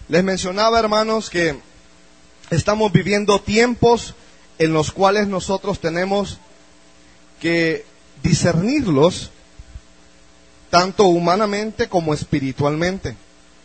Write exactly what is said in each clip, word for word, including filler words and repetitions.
Les mencionaba, hermanos, que estamos viviendo tiempos en los cuales nosotros tenemos que discernirlos tanto humanamente como espiritualmente.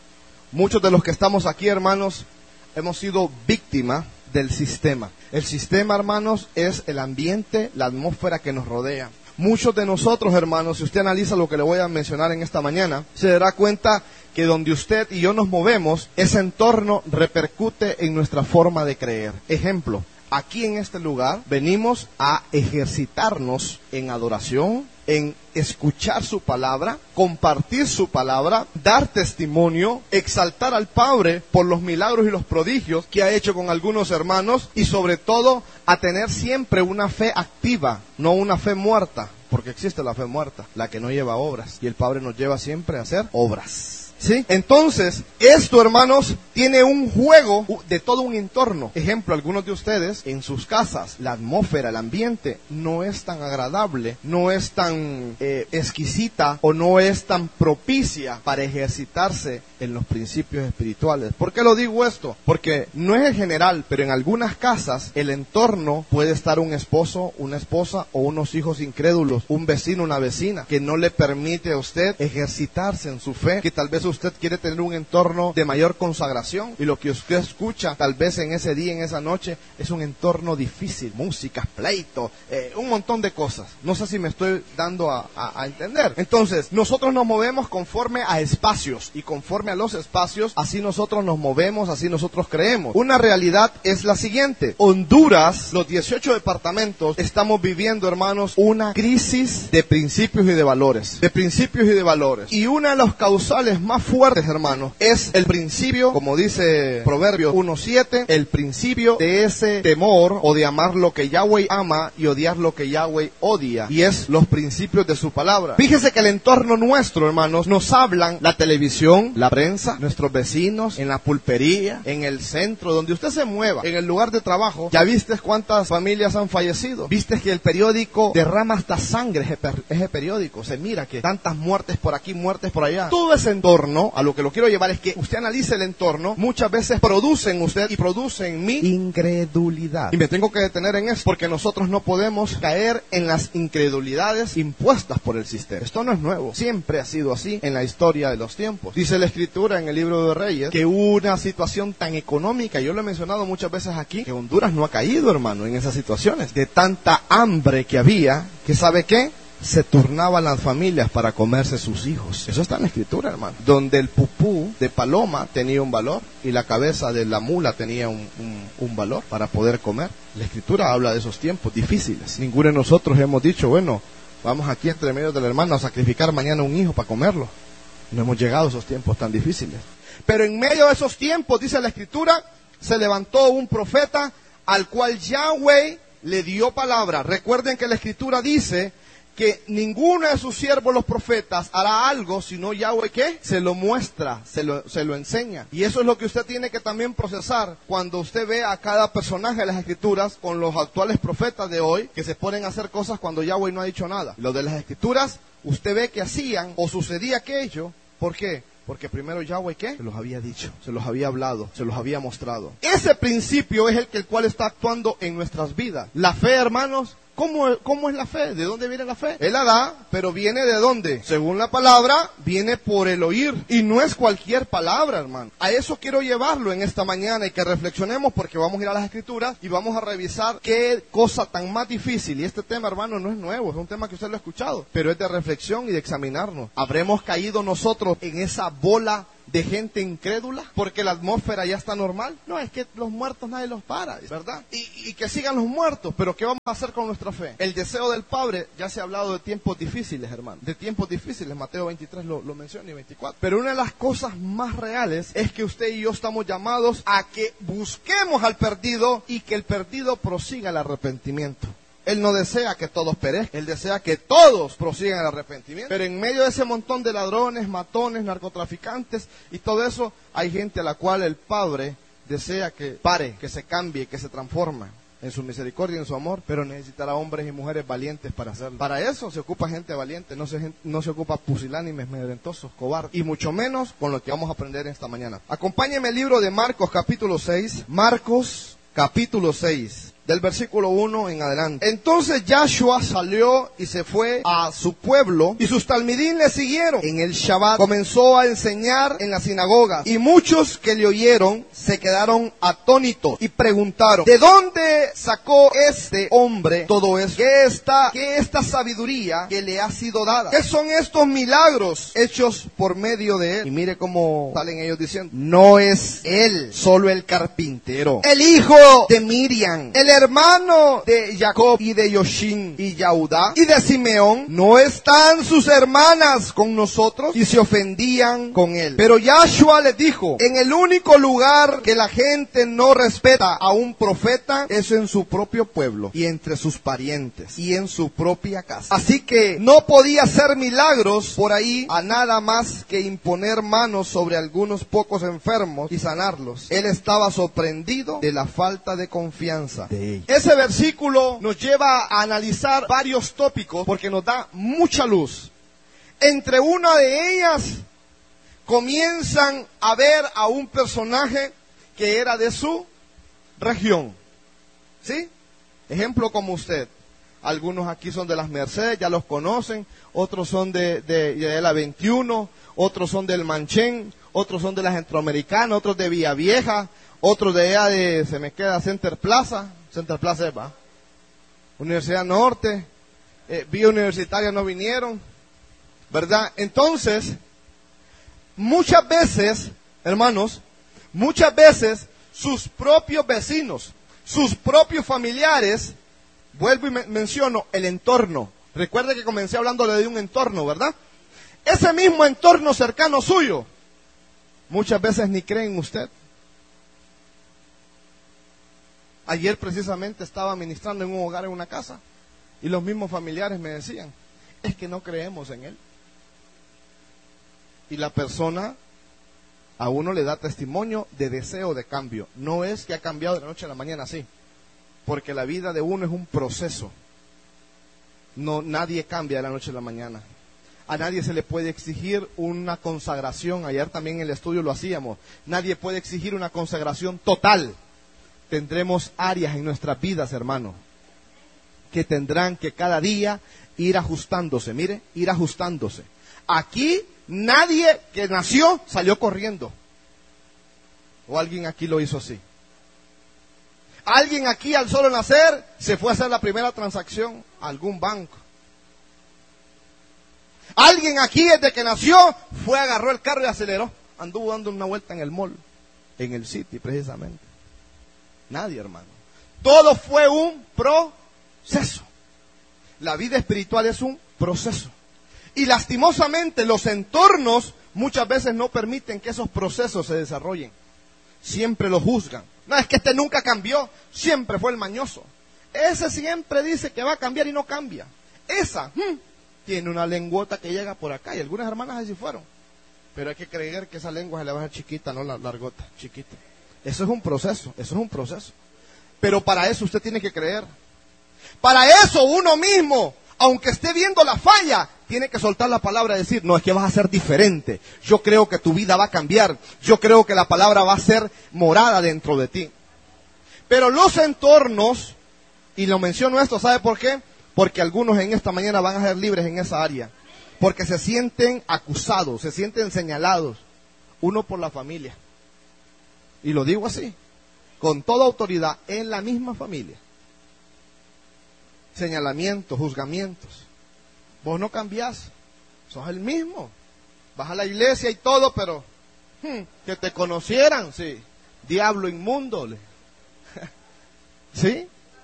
Muchos de los que estamos aquí, hermanos, hemos sido víctimas del sistema. El sistema, hermanos, es el ambiente, la atmósfera que nos rodea. Muchos de nosotros, hermanos, si usted analiza lo que le voy a mencionar en esta mañana, se dará cuenta que donde usted y yo nos movemos, ese entorno repercute en nuestra forma de creer. Ejemplo, aquí en este lugar venimos a ejercitarnos en adoración, en escuchar su palabra, compartir su palabra, dar testimonio, exaltar al Padre por los milagros y los prodigios que ha hecho con algunos hermanos, y sobre todo a tener siempre una fe activa, no una fe muerta, porque existe la fe muerta, la que no lleva obras, y el Padre nos lleva siempre a hacer obras. ¿Sí? Entonces, esto, hermanos, tiene un juego de todo un entorno. Ejemplo, algunos de ustedes, en sus casas, la atmósfera, el ambiente, no es tan agradable, no es tan eh, exquisita, o no es tan propicia para ejercitarse en los principios espirituales. ¿Por qué lo digo esto? Porque no es en general, pero en algunas casas, el entorno puede estar un esposo, una esposa, o unos hijos incrédulos, un vecino, una vecina, que no le permite a usted ejercitarse en su fe, que tal vez usted quiere tener un entorno de mayor consagración, y lo que usted escucha tal vez en ese día, en esa noche, es un entorno difícil, música, pleito, eh, un montón de cosas. No sé si me estoy dando a, a, a entender. Entonces, nosotros nos movemos conforme a espacios, y conforme a los espacios, así nosotros nos movemos, así nosotros creemos. Una realidad es la siguiente: Honduras, los dieciocho departamentos, estamos viviendo, hermanos, una crisis de principios y de valores, de principios y de valores, y una de las causales más fuertes, hermanos, es el principio, como dice Proverbios uno siete, el principio de ese temor, o de amar lo que Yahweh ama y odiar lo que Yahweh odia, y es los principios de su palabra. Fíjese que el entorno nuestro, hermanos, nos hablan la televisión, la prensa, nuestros vecinos, en la pulpería, en el centro, donde usted se mueva, en el lugar de trabajo. Ya viste cuántas familias han fallecido, viste que el periódico derrama hasta sangre, ese, per ese periódico, se mira que tantas muertes por aquí, muertes por allá. Todo ese entorno, a lo que lo quiero llevar es que usted analice el entorno, muchas veces produce en usted y produce en mí incredulidad. Y me tengo que detener en eso, porque nosotros no podemos caer en las incredulidades impuestas por el sistema. Esto no es nuevo, siempre ha sido así en la historia de los tiempos. Dice la Escritura en el libro de Reyes que hubo una situación tan económica, yo lo he mencionado muchas veces aquí, que Honduras no ha caído, hermano, en esas situaciones, de tanta hambre que había, que ¿sabe qué? Se turnaban las familias para comerse sus hijos. Eso está en la Escritura, hermano. Donde el pupú de paloma tenía un valor y la cabeza de la mula tenía un, un, un valor para poder comer. La Escritura habla de esos tiempos difíciles. Ninguno de nosotros hemos dicho, bueno, vamos aquí entre medio del hermano a sacrificar mañana un hijo para comerlo. No hemos llegado a esos tiempos tan difíciles. Pero en medio de esos tiempos, dice la Escritura, se levantó un profeta al cual Yahweh le dio palabra. Recuerden que la Escritura dice que ninguno de sus siervos los profetas hará algo, sino Yahweh, ¿qué? Se lo muestra, se lo, se lo enseña. Y eso es lo que usted tiene que también procesar cuando usted ve a cada personaje de las Escrituras con los actuales profetas de hoy, que se ponen a hacer cosas cuando Yahweh no ha dicho nada. Lo de las Escrituras, usted ve que hacían o sucedía aquello. ¿Por qué? Porque primero Yahweh, ¿qué? Se los había dicho, se los había hablado, se los había mostrado. Ese principio es el que el cual está actuando en nuestras vidas. La fe, hermanos, ¿Cómo, ¿Cómo es la fe? ¿De dónde viene la fe? Él la da, pero ¿viene de dónde? Según la palabra, viene por el oír. Y no es cualquier palabra, hermano. A eso quiero llevarlo en esta mañana y que reflexionemos, porque vamos a ir a las Escrituras y vamos a revisar qué cosa tan más difícil. Y este tema, hermano, no es nuevo, es un tema que usted lo ha escuchado, pero es de reflexión y de examinarnos. ¿Habremos caído nosotros en esa bola de gente incrédula porque la atmósfera ya está normal? No, es que los muertos nadie los para, ¿verdad? Y, y que sigan los muertos, pero ¿qué vamos a hacer con nuestra fe? El deseo del Padre, ya se ha hablado de tiempos difíciles, hermano, de tiempos difíciles, Mateo veintitrés lo, lo menciona y veinticuatro, pero una de las cosas más reales es que usted y yo estamos llamados a que busquemos al perdido y que el perdido prosiga el arrepentimiento. Él no desea que todos perezcan, Él desea que todos prosigan el arrepentimiento. Pero en medio de ese montón de ladrones, matones, narcotraficantes y todo eso, hay gente a la cual el Padre desea que pare, que se cambie, que se transforme. en su misericordia y en su amor, pero necesitará hombres y mujeres valientes para hacerlo. Para eso se ocupa gente valiente, no se, no se ocupa pusilánimes, amedrentosos, cobardes, y mucho menos con lo que vamos a aprender esta mañana. Acompáñenme al libro de Marcos capítulo seis, Marcos capítulo seis. Del versículo uno en adelante. Entonces Yahshua salió y se fue a su pueblo, y sus talmidín le siguieron. En el Shabbat comenzó a enseñar en la sinagoga, y muchos que le oyeron se quedaron atónitos y preguntaron: ¿de dónde sacó este hombre todo eso? ¿Qué está, qué esta sabiduría que le ha sido dada? ¿Qué son estos milagros hechos por medio de él? Y mire cómo salen ellos diciendo: no es él solo el carpintero, el hijo de Miriam, el hermano de Jacob y de Yoshin y Yaudá y de Simeón. ¿No están sus hermanas con nosotros? Y se ofendían con él. Pero Yahshua les dijo: en el único lugar que la gente no respeta a un profeta es en su propio pueblo y entre sus parientes y en su propia casa. Así que no podía hacer milagros por ahí a nada más que imponer manos sobre algunos pocos enfermos y sanarlos. Él estaba sorprendido de la falta de confianza de ellos. Ese versículo nos lleva a analizar varios tópicos porque nos da mucha luz. Entre una de ellas comienzan a ver a un personaje que era de su región. ¿Sí? Ejemplo como usted. Algunos aquí son de las Mercedes, ya los conocen. Otros son de, de, de la veintiuno. Otros son del Manchén. Otros son de la Centroamericana. Otros de Villavieja. Otros de allá de, se me queda, Center Plaza. Center Plaza, ¿va? Universidad Norte. Eh, Vía Universitaria no vinieron. ¿Verdad? Entonces, muchas veces, hermanos, muchas veces sus propios vecinos, sus propios familiares, vuelvo y me menciono el entorno. Recuerde que comencé hablándole de un entorno, ¿verdad? Ese mismo entorno cercano suyo, muchas veces ni creen en usted. Ayer precisamente estaba ministrando en un hogar, en una casa, y los mismos familiares me decían: es que no creemos en él. Y la persona a uno le da testimonio de deseo de cambio. No es que ha cambiado de la noche a la mañana, sí. Porque la vida de uno es un proceso. No, nadie cambia de la noche a la mañana. A nadie se le puede exigir una consagración. Ayer también en el estudio lo hacíamos. Nadie puede exigir una consagración total. Tendremos áreas en nuestras vidas, hermano, que tendrán que cada día ir ajustándose. Mire, ir ajustándose. Aquí nadie que nació salió corriendo. O alguien aquí lo hizo así. Alguien aquí al solo nacer se fue a hacer la primera transacción a algún banco. Alguien aquí desde que nació fue, agarró el carro y aceleró. Anduvo dando una vuelta en el mall, en el City precisamente. Nadie, hermano. Todo fue un proceso. La vida espiritual es un proceso. Y lastimosamente los entornos muchas veces no permiten que esos procesos se desarrollen. Siempre lo juzgan. No, es que este nunca cambió, siempre fue el mañoso. Ese siempre dice que va a cambiar y no cambia. Esa hmm, tiene una lengüota que llega por acá, y algunas hermanas así fueron. Pero hay que creer que esa lengua se le va a hacer chiquita, no la largota, chiquita. Eso es un proceso, eso es un proceso. Pero para eso usted tiene que creer. Para eso uno mismo, aunque esté viendo la falla, tiene que soltar la palabra y decir: no, es que vas a ser diferente. Yo creo que tu vida va a cambiar. Yo creo que la palabra va a ser morada dentro de ti. Pero los entornos, y lo menciono esto, ¿sabe por qué? Porque algunos en esta mañana van a ser libres en esa área. Porque se sienten acusados, se sienten señalados. Uno por la familia. Y lo digo así, con toda autoridad, en la misma familia. Señalamientos, juzgamientos. Vos no cambiás, sos el mismo. Vas a la iglesia y todo, pero hmm, que te conocieran, sí. Diablo inmundo. ¿Sí?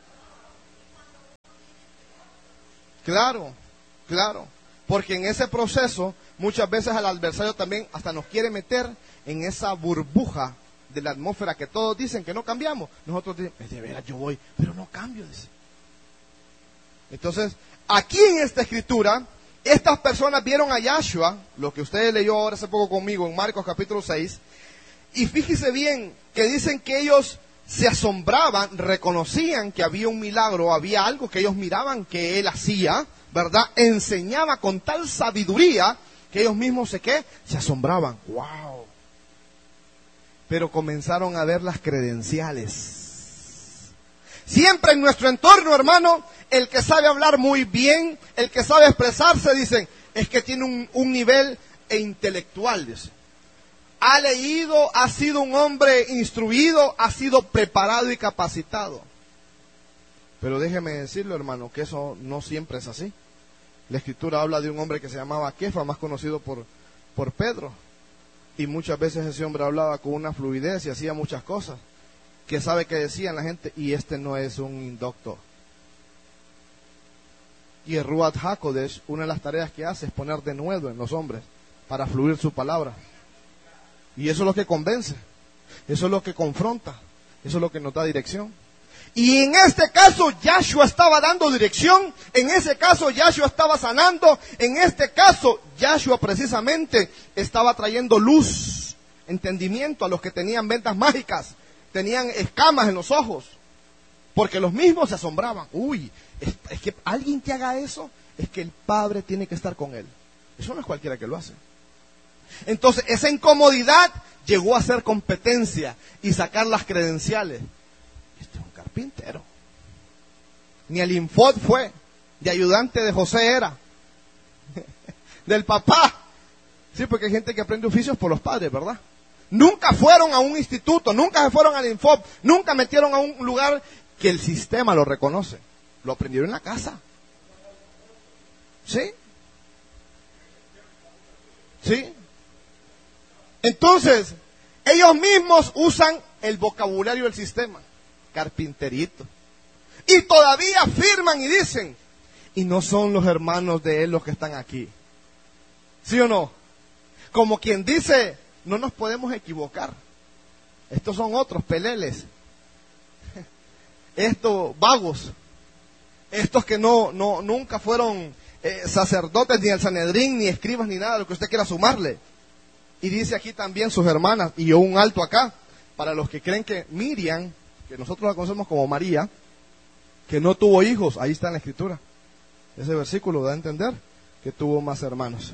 Claro, claro. Porque en ese proceso, muchas veces al adversario también hasta nos quiere meter en esa burbuja de la atmósfera que todos dicen que no cambiamos. Nosotros decimos: de veras yo voy, pero no cambio, dice. Entonces, aquí en esta escritura, estas personas vieron a Yahshua, lo que usted leyó ahora hace poco conmigo en Marcos capítulo seis, y fíjese bien que dicen que ellos se asombraban, reconocían que había un milagro, había algo que ellos miraban que él hacía, ¿verdad? Enseñaba con tal sabiduría que ellos mismos se, ¿qué? Se asombraban. ¡Wow! Pero comenzaron a ver las credenciales. Siempre en nuestro entorno, hermano, el que sabe hablar muy bien, el que sabe expresarse, dicen, es que tiene un, un nivel intelectual, dicen. Ha leído, ha sido un hombre instruido, ha sido preparado y capacitado. Pero déjeme decirlo, hermano, que eso no siempre es así. La Escritura habla de un hombre que se llamaba Kefa, más conocido por, por Pedro. Y muchas veces ese hombre hablaba con una fluidez y hacía muchas cosas que sabe que decían la gente, y este no es un indocto. Y el Ruach HaKodesh, una de las tareas que hace es poner de nuevo en los hombres para fluir su palabra. Y eso es lo que convence, eso es lo que confronta, eso es lo que nos da dirección. Y en este caso Yahshua estaba dando dirección, en ese caso Yahshua estaba sanando, en este caso Yahshua precisamente estaba trayendo luz, entendimiento a los que tenían vendas mágicas, tenían escamas en los ojos, porque los mismos se asombraban. Uy, es, es que alguien que haga eso, es que el Padre tiene que estar con él. Eso no es cualquiera que lo hace. Entonces esa incomodidad llegó a ser competencia y sacar las credenciales. Este es un carpintero. Ni el infod fue, de ayudante de José era, del papá. Sí, porque hay gente que aprende oficios por los padres, ¿verdad? Nunca fueron a un instituto, nunca se fueron al Infop, nunca metieron a un lugar que el sistema lo reconoce. Lo aprendieron en la casa. ¿Sí? ¿Sí? Entonces, ellos mismos usan el vocabulario del sistema. Carpinterito. Y todavía afirman y dicen, y no son los hermanos de él los que están aquí. ¿Sí o no? Como quien dice, no nos podemos equivocar. Estos son otros peleles. Estos vagos. Estos que no, no, nunca fueron eh, sacerdotes, ni el Sanedrín, ni escribas, ni nada, lo que usted quiera sumarle. Y dice aquí también sus hermanas, y yo un alto acá, para los que creen que Miriam, que nosotros la conocemos como María, que no tuvo hijos, ahí está en la Escritura. Ese versículo da a entender que tuvo más hermanos.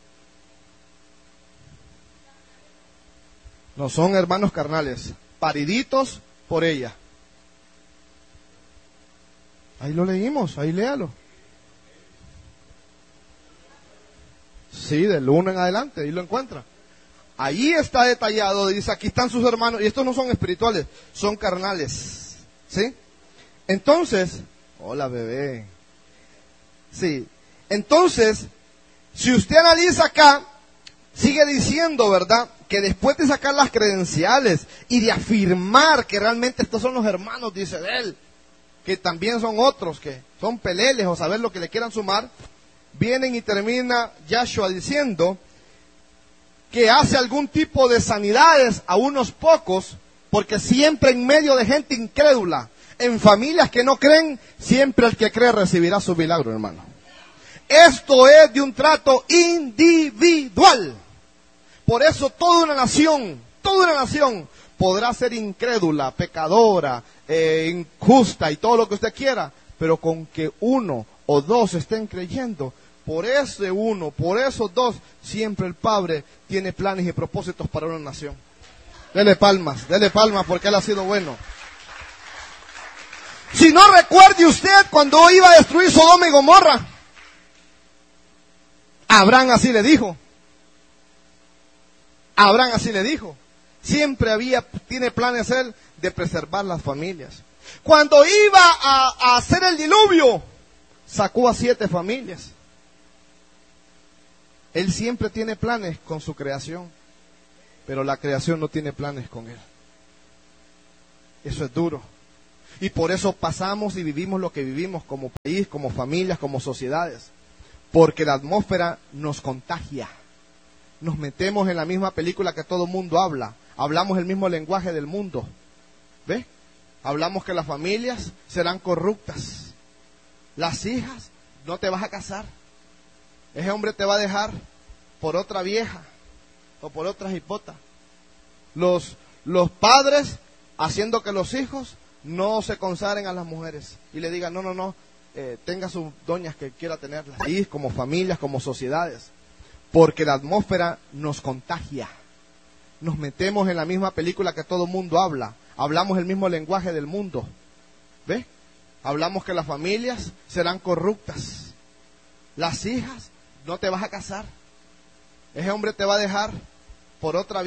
No son hermanos carnales, pariditos por ella. Ahí lo leímos, ahí léalo. Sí, del uno en adelante, ahí lo encuentra. Ahí está detallado, dice, aquí están sus hermanos, y estos no son espirituales, son carnales. ¿Sí? Entonces, hola bebé. Sí, entonces, si usted analiza acá, sigue diciendo, ¿verdad?, que después de sacar las credenciales y de afirmar que realmente estos son los hermanos, dice de él, que también son otros, que son peleles o saber lo que le quieran sumar, vienen y termina Yahshua diciendo que hace algún tipo de sanidades a unos pocos, porque siempre en medio de gente incrédula, en familias que no creen, siempre el que cree recibirá su milagro, hermano. Esto es de un trato individual. Por eso toda una nación, toda una nación podrá ser incrédula, pecadora, eh, injusta y todo lo que usted quiera, pero con que uno o dos estén creyendo, por ese uno, por esos dos, siempre el Padre tiene planes y propósitos para una nación. Dele palmas, dele palmas porque Él ha sido bueno. Si no recuerde usted cuando iba a destruir Sodoma y Gomorra, Abraham así le dijo. Abraham así le dijo. Siempre había, tiene planes él de preservar las familias. Cuando iba a, a hacer el diluvio, sacó a siete familias. Él siempre tiene planes con su creación, pero la creación no tiene planes con él. Eso es duro. Y por eso pasamos y vivimos lo que vivimos como país, como familias, como sociedades. Porque la atmósfera nos contagia. Nos metemos en la misma película que todo el mundo habla. Hablamos el mismo lenguaje del mundo. ¿Ves? Hablamos que las familias serán corruptas. Las hijas, no te vas a casar. Ese hombre te va a dejar por otra vieja o por otra jipota. Los, los padres haciendo que los hijos no se consagren a las mujeres y le digan, no, no, no, eh, tenga sus doñas que quiera tenerlas. Y como familias, como sociedades, porque la atmósfera nos contagia. Nos metemos en la misma película que todo el mundo habla, hablamos el mismo lenguaje del mundo. ¿Ves? Hablamos que las familias serán corruptas. Las hijas, no te vas a casar. Ese hombre te va a dejar por otra vida.